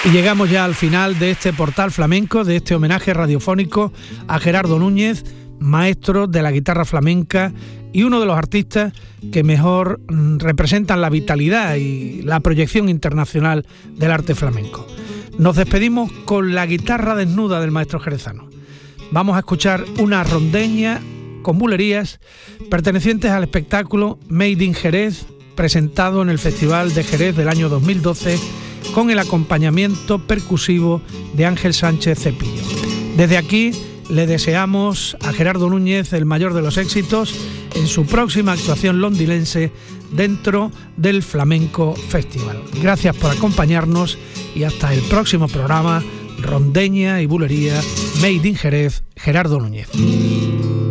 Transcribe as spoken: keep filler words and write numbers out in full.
Y llegamos ya al final de este portal flamenco, de este homenaje radiofónico a Gerardo Núñez, maestro de la guitarra flamenca y uno de los artistas que mejor representan la vitalidad y la proyección internacional del arte flamenco. Nos despedimos con la guitarra desnuda del maestro jerezano. Vamos a escuchar una rondeña con bulerías pertenecientes al espectáculo Made in Jerez, presentado en el Festival de Jerez del año dos mil doce, con el acompañamiento percusivo de Ángel Sánchez Cepillo. Desde aquí le deseamos a Gerardo Núñez el mayor de los éxitos en su próxima actuación londinense dentro del Flamenco Festival. Gracias por acompañarnos y hasta el próximo programa, Rondeña y Bulería, Made in Jerez, Gerardo Núñez.